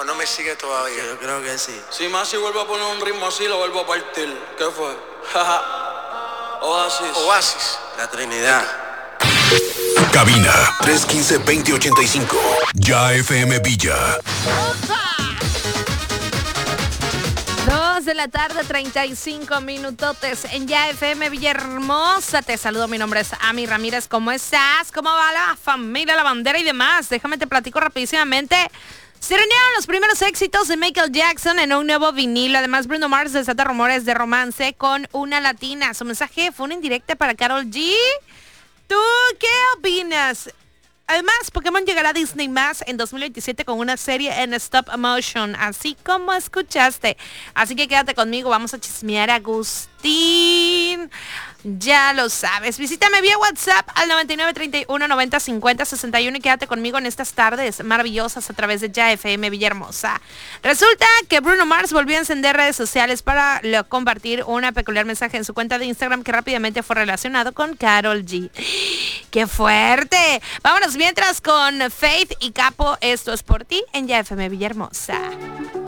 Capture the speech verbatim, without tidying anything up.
¿O no me sigue todavía? Yo creo que sí. Si Masi vuelve a poner un ritmo así, lo vuelvo a partir. ¿Qué fue? Oasis. Oasis. La Trinidad. Cabina tres uno cinco, dos cero ocho cinco. Ya F M Villa. Dos de la tarde, treinta y cinco minutotes en Ya F M Villahermosa. Te saludo, mi nombre es Ami Ramírez. ¿Cómo estás? ¿Cómo va la familia, la bandera y demás? Déjame te platico rapidísimamente. Se reunieron los primeros éxitos de Michael Jackson en un nuevo vinilo. Además, Bruno Mars desata rumores de romance con una latina. Su mensaje fue una indirecta para Karol G. ¿Tú qué opinas? Además, Pokémon llegará a Disney más en dos mil veintisiete con una serie en stop motion, así como escuchaste. Así que quédate conmigo, vamos a chismear a Agustín. Ya lo sabes, visítame vía WhatsApp al noventa y nueve, treinta y uno, noventa, cincuenta, sesenta y uno y quédate conmigo en estas tardes maravillosas a través de Ya F M Villahermosa. Resulta que Bruno Mars volvió a encender redes sociales para compartir un peculiar mensaje en su cuenta de Instagram que rápidamente fue relacionado con Karol G. ¡Qué fuerte! Vámonos mientras con Faith y Capo. Esto es por ti en Ya F M Villahermosa.